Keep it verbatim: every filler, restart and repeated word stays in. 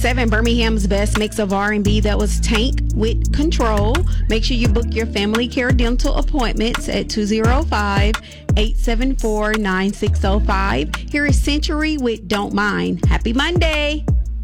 seven, Birmingham's best mix of R and B. That was Tank with Control. Make sure you book your family care dental appointments at two oh five, eight seven four, nine six oh five. Here is Century with Don't Mind. Happy Monday.